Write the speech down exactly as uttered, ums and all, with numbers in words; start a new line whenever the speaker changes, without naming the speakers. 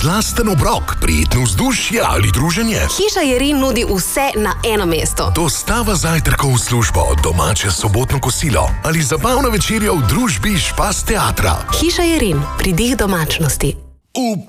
Slasten obrok, prijetno vzdušje ali druženje.
Hiša Jerin nudi vse na eno mesto.
Dostava zajtrkov v službo, domače sobotno kosilo ali zabavna večerja v družbi Špas teatra.
Hiša Jerin, pridih domačnosti.
V